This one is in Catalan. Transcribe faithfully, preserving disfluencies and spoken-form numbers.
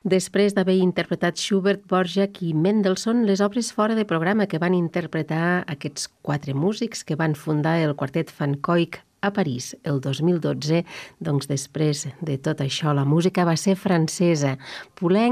Després d'haver interpretat Schubert, Dvorak i Mendelssohn, les obres fora de programa que van interpretar aquests quatre músics que van fundar el quartet Van Cuyk a París el dos mil dotze, doncs després de tot això la música va ser francesa. Poulenc